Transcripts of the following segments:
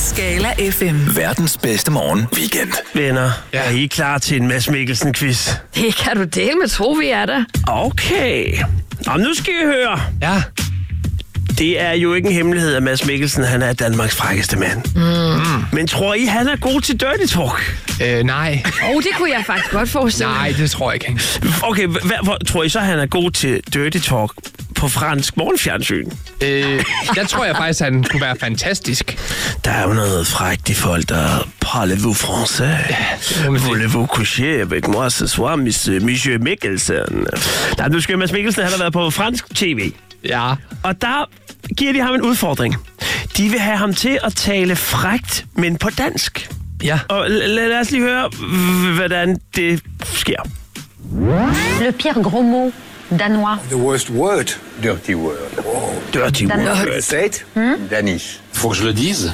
Skala FM. Verdens bedste morgen weekend. Venner, er I klar til en Mads Mikkelsen-quiz? Det kan du dele med tro, vi er der. Okay. Og nu skal I høre. Ja. Det er jo ikke en hemmelighed, at Mads Mikkelsen han er Danmarks frækkeste mand. Men tror I, han er god til dirty talk? Nej. Det kunne jeg faktisk godt forestille. Nej, det tror jeg ikke. Okay, hvor tror I så, han er god til dirty talk på fransk morgenfjernsyn? Der tror jeg faktisk, han kunne være fantastisk. Der er jo noget frækt i folk, der parlez-vous français? Voulez-vous coucher avec moi ce soir, monsieur Mikkelsen? Der, nu skal Mads Mikkelsen, han har været på fransk tv. Ja. Og der giver de ham en udfordring. De vil have ham til at tale frækt, men på dansk. Ja. Og lad os lige høre, hvordan det sker. Le pire gros mot danois. The worst word. Dirty word. Dirty word. Say it. Danish. Faut que je le dise?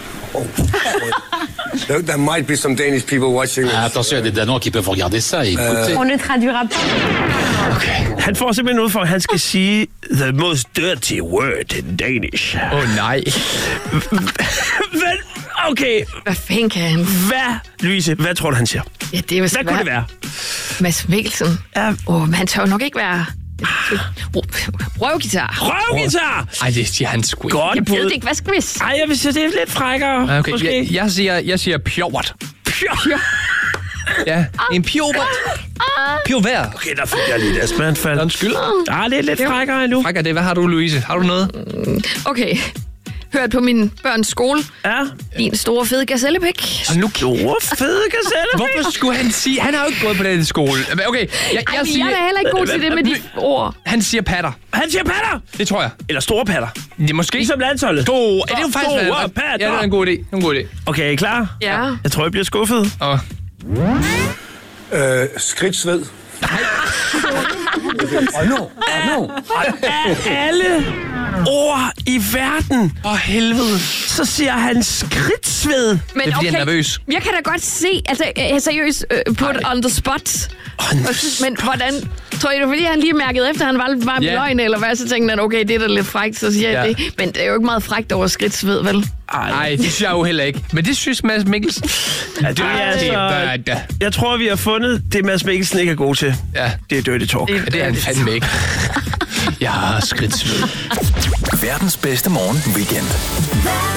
There might be some Danish people watching this. Attention, il y a des Danois qui peuvent regarder ça et écouter. On ne traduira pas. Han får simpelthen ud for, at han skal sige the most dirty word in Danish. Nej. Men, okay. Hvad fanden kan han? Louise, hvad tror du, han siger? Ja, det er jo Hvad kunne det være? Mads Mikkelsen. Ja. Men han tør jo nok ikke være... Røvgitar. Røvgitar! Ej, det siger han sgu ikke. Godt Jeg ved bud. det ikke. Hvad skal vi sige? Ej, jeg vil sige, det er lidt frækkere. Okay, måske. jeg siger pjovert. Ja, en pjovert. Pjovert. Okay, der fik jeg lidt astmaanfald. Undskyld. Det er lidt frækkere endnu. Frækker det. Hvad har du, Louise? Har du noget? Okay. Hørt på min børns skole. Ja. Din store fede gazellepik. Og nu Store fede gazelle. Hvorfor skulle han sige... Han har jo ikke gået på den skole. Okay, jeg Jeg er da heller ikke god til det med de ord. Han siger patter. Han siger patter. Det tror jeg. Eller store patter. Det er måske... Ligesom landsholdet. Er det jo faktisk... Store patter. Ja, det er en god idé. Okay, er I klar? Ja. Jeg tror, I bliver skuffet. Og Skridtsved. Af alle ord i verden, helvede. så siger han skridtsved. Men Det er fordi, han er nervøs. Jeg kan da godt se, altså seriøst, put on the spot. Men hvordan, tror I det, fordi han lige mærkede efter, han var varm i løgn, eller hvad, så tænkte han, okay, det er da lidt frækt, så siger jeg det. Men det er jo ikke meget frækt over skridtsved, vel? Nej, det synes jeg jo heller ikke. Men det synes Mads Mikkelsen. Ja, det er altså, jeg tror, vi har fundet det, Mads Mikkelsen ikke er god til. Ja. Det er dirty talk. Ja, det er han fandme ikke. Jeg har skridtsved. Verdens bedste morgen weekend.